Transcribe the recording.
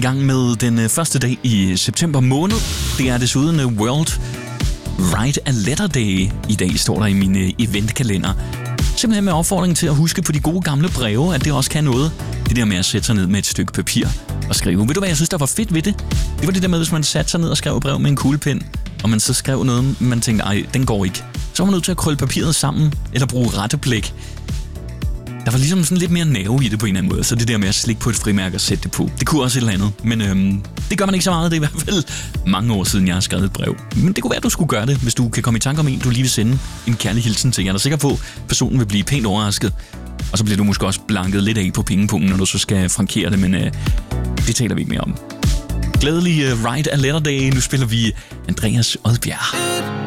i gang med den første dag i september måned. Det er desuden World Write a Letter Day. I dag står der i min eventkalender. Simpelthen med opfordring til at huske på de gode gamle breve, at det også kan noget. Det der med at sætte sig ned med et stykke papir og skrive. Ved du hvad jeg synes, der var fedt ved det? Det var det der med, hvis man satte sig ned og skrev brev med en kuglepen, og man så skrev noget, man tænkte, ej, den går ikke. Så var man nødt til at krølle papiret sammen, eller bruge retteblæk. Der var ligesom sådan lidt mere nerve i det på en eller anden måde, så det der med at slikke på et frimærke og sætte det på, det kunne også et eller andet. Men det gør man ikke så meget, det er i hvert fald mange år siden, jeg har skrevet et brev. Men det kunne være, at du skulle gøre det, hvis du kan komme i tanke om en, du lige vil sende en kærlig hilsen til. Jeg er sikker på, at personen vil blive pænt overrasket. Og så bliver du måske også blanket lidt af på pengepunkten, når du så skal frankere det, men det taler vi ikke mere om. Glædelig Write a Letter Day. Nu spiller vi Andreas Odbjerg.